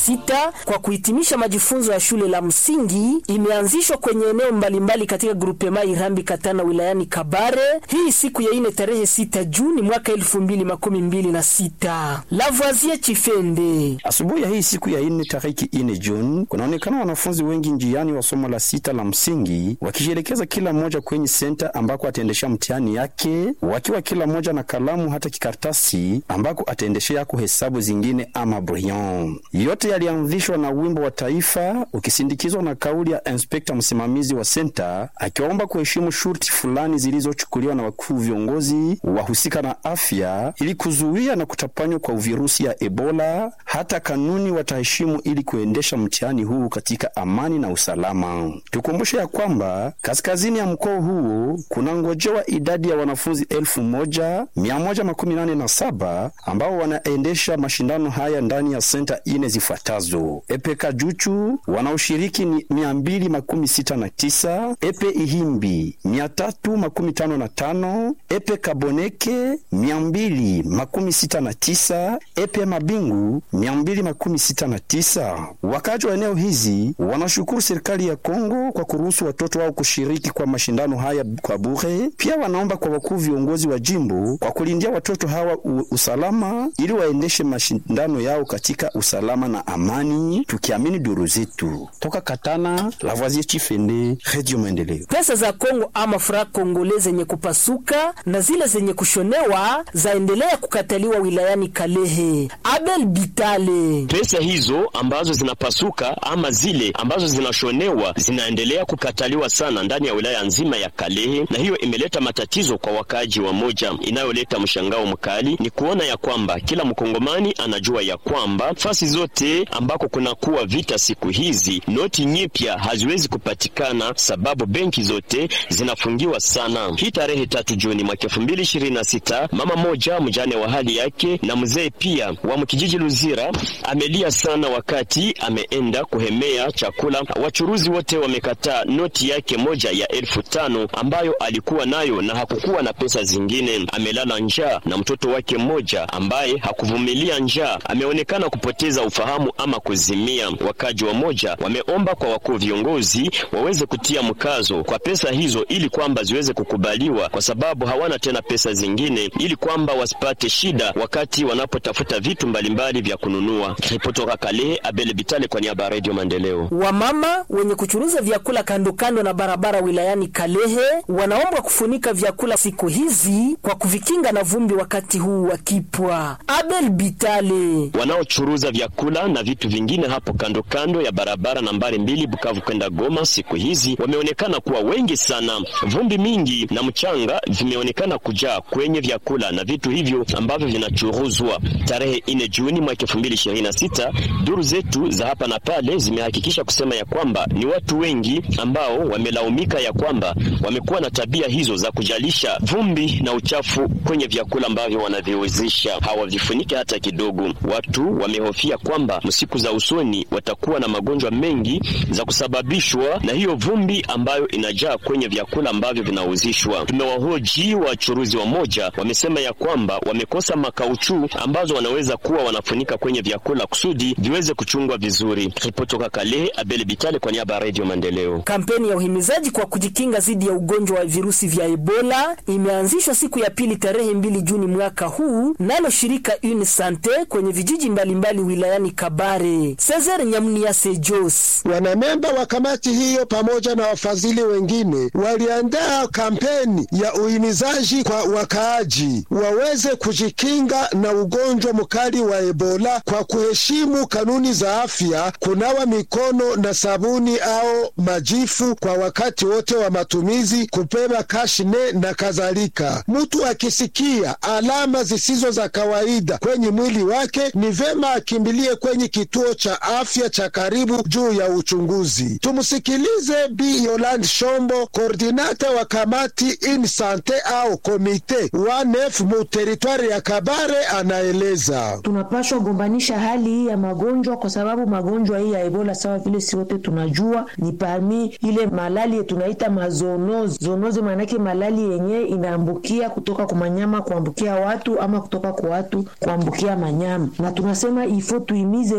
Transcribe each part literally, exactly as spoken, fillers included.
sita kwa kuhitimisha majifunzo ya shule la msingi imeanzishwa kwenye eneo mbalimbali katika grupema Irambi Katana wilayani Kabare. Hii siku ya ine tarehe sita Juni mwaka elfu mbili makumi mbili na sita. Lavoisier Chifende. Asubuhi ya hii siku ya ine tarehe ine Juni kunaonekana wanafunzi wengi njiani wa somo la sita la msingi wakijielekeza kila mmoja kwenye senta ambako ataendesha mtihani yake, wakiwa kila mmoja na kalamu hata kikartasi ambako ataendeshea kuhesabu zingine ama brouillon. Yote yalianzishwa na wimbo wa taifa ukisindikizwa na kauli ya inspekta msimamizi wa senta akiwaomba kuheshimu shurti fulani zilizochukuliwa na wakuu viongozi wahusika na afya ili kuzuia na kutapanywa kwa virusi ya Ebola. Hata kanuni wataheshimu ili kuendesha mtihani huu katika amani na usalama. Tukumbushe ya kwamba kaskazini ya mkoa huu kuna ngojewa idadi ya wanafunzi elfu moja mia moja makumi nane na saba ambao wanaendesha mashindano haya ndani ya senta ine zifuatazo: Epe Kajuchu wanaoshiriki ni mia mbili makumi sita na tisa, Epe Ihimbi mia tatu makumi tano na tano, Epe Kaboneke mia mbili makumi sita na tisa, Epe Mabingu mia mbili makumi sita na tisa. Wakaji wa eneo hizi wanashukuru serikali ya Kongo kwa kuruhusu watoto wao kushiriki kwa mashindano haya kwa bure. Pia wanaomba kwa wakuu viongozi wa jimbo kwa kulindia watoto hawa u, usalama ili waendeshe mashindano yao katika usalama na amani, tukiamini duru zetu. Toka Katana, Lavoisier Chifende, Radio Maendeleo. Pesa za Kongo ama franc congolais zenye kupasuka na zile zenye kushonewa zaendelea kukataliwa wilayani Kalehe. Abel Bitale. Pesa hizo ambazo zinapasuka ama zile ambazo zinashonewa zinaendelea kukataliwa sana ndani ya wilaya nzima ya Kalehe, na hiyo imeleta matatizo kwa wakaji wa moja. Inayoleta mshangao mkali ni kuona ya kwamba kila mkongomani anajua ya kwamba fasi zote ambako kuna kuwa vita siku hizi noti nyipya haziwezi kupatikana sababu benki zote zinafungiwa sana. Hii tarehe tatu Juni mwaka elfu mbili ishirini na sita, mama moja mjane wa hali yake na mzee pia wa mkijiji Luzira amelia sana wakati ameenda kuhemea chakula. Wachuruzi wote wamekataa noti yake moja ya elfu tano ambayo alikuwa nayo na hakukuwa na pesa zingine. Amelala njaa na mtoto wake mmoja ambaye hakuvumilia njaa ameonekana kupoteza ufahamu ama kuzimia. Wakaji wa moja wameomba kwa wakuu viongozi waweze kutia mkazo kwa pesa hizo ili kwamba ziweze kukubaliwa, kwa sababu hawana tena pesa zingine, ili kwamba wasipate shida wakati wanapotafuta vitu mbalimbali vya kununua. Kutoka Kalehe, Abel Bitale kwa niaba ya Radio Maendeleo. Wamama wenye kuchuruza vyakula kando kando na barabara wilayani Kalehe wanaomba kufunika vyakula siku hizi kwa kuvikinga na vumbi wakati huu wakipwa. Abel Bitale. Wanaochuruza vyakula na vitu vingine hapo kando kando ya barabara nambari mbili Bukavu kwenda Goma siku hizi wameonekana kuwa wengi sana. Vumbi mingi na mchanga vimeonekana kujaa kwenye vyakula na vitu hivyo ambavyo vinachuruzwa. Tarehe ine Juni mwaka elfu mbili ishirini na sita, duru zetu za hapa na pale zimehakikisha kusema ya kwamba ni watu wengi ambao wamelaumika ya kwamba wamekuwa na tabia hizo za kujalisha vumbi na uchafu kwenye vyakula ambavyo wanaviuzisha. Hawavifunike hata kidogo. Watu wamehofia kwamba msiku za usoni watakuwa na magonjwa mengi za kusababishwa na hiyo vumbi ambayo inajaa kwenye vyakula ambavyo vinauzishwa. Tumewahoji wachuruzi wa moja, wamesema ya kwamba wamekosa makauchu ambazo wanaweza kuwa wanafunika kwenye vyakula kusudi viweze kuchungwa vizuri. Kutoka Kalehe, Abel Bitale kwa niaba ya Radio Maendeleo. Kampeni ya uhimizaji kwa kujikinga dhidi ya ugonjwa wa virusi vya Ebola imeanzishwa siku ya pili tarehe mbili Juni mwaka huu nalo shirika Une Sante kwenye vijiji mbalimbali wilayani Kabare. Cesar Nyamunia Sejos. Wanamemba wa kamati hiyo pamoja na wafadhili wengine waliandaa kampeni ya uhimizaji kwa wakaaji waweze kujikinga na ugonjwa mkali wa Ebola kwa kuheshimu kanuni za afya, kunawa mikono na sabuni au majifu kwa wakati wote wa matumizi, kubeba kashne na kadhalika. Mtu akisikia alama zisizo za kawaida kwenye mwili wake ni vema akimbilie kwenye kituo cha afya cha karibu juu ya uchunguzi. Tumusikilize Bi Yolande Shombo, koordinata wa kamati In Sante au komite wanef mu teritwari ya Kabare, anaeleza. Tunapaswa gombanisha hali hii ya magonjwa kwa sababu magonjwa hii ya Ebola sawa vile si wote tunajua ni parmi ile malali tunaita mazonozi. Zonozi manake malali yenye inaambukia kutoka kwa manyama kuambukia watu ama kutoka kwa watu kuambukia manyama. Na tunasema ifo tuimize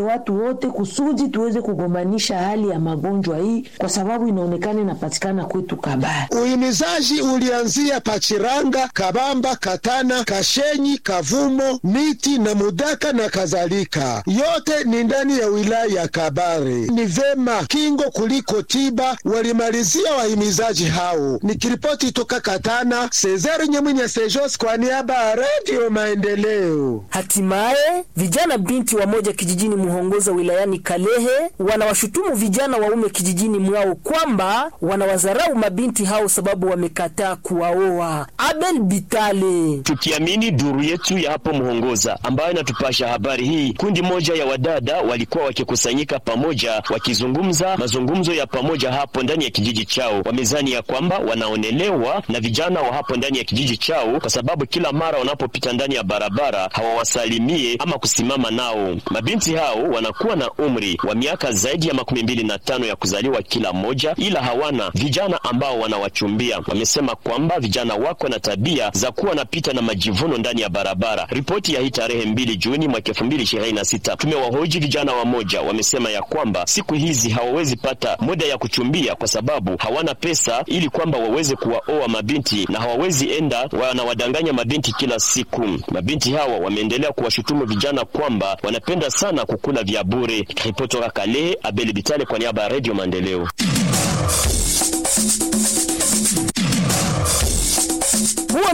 watu wote kusudi tuweze kugombanisha hali ya magonjwa hii, kwa sababu inaonekana inapatikana kwetu Kabare. Uhimizaji ulianzia Pachiranga, Kabamba, Katana, Kashenyi, Kavumo, Miti na Mudaka na kadhalika. Yote ni ndani ya wilaya ya Kabare. Ni vema kingo kuliko tiba, walimalizia wahimizaji hao. Nikiripoti toka Katana, Cesar Nyamwinya Sejos kwa niaba ya Radio Maendeleo. Hatimaye vijana binti wa moja kijijini Muhongoza wilayani Kalehe wanawashutumu vijana waume kijijini mwao kwamba wanawazarau mabinti hao sababu wamekataa kuwaoa. Abel Bitale. Tukiamini duru yetu ya hapo Muhongoza ambayo inatupasha habari hii, kundi moja ya wadada walikuwa wakikusanyika pamoja wakizungumza mazungumzo ya pamoja hapo ndani ya kijiji chao. Wamezani ya kwamba wanaonelewa na vijana wa hapo ndani ya kijiji chao kwa sababu kila mara wanapopita ndani ya barabara hawawasalimie ama kusimama nao. Mabinti hao wanakuwa na umri wa miaka zaidi ya makumi mbili na tano ya kuzaliwa kila moja, ila hawana vijana ambao wanawachumbia. Wamesema kwamba vijana wako na tabia za kuwa napita na majivuno ndani ya barabara. Ripoti ya hii tarehe mbili Juni mwaka elfu mbili ishirini na sita tumewahoji vijana wamoja, wamesema ya kwamba siku hizi hawawezi pata muda ya kuchumbia kwa sababu hawana pesa ili kwamba waweze kuwaoa mabinti, na hawawezi enda wanawadanganya mabinti kila siku. Mabinti hawa wameendelea kuwashutumu vijana kwamba wanapenda sana kukula vya bure. Ripoti ya Kalehe, Abel Bitale kwa niaba ya Radio Maendeleo.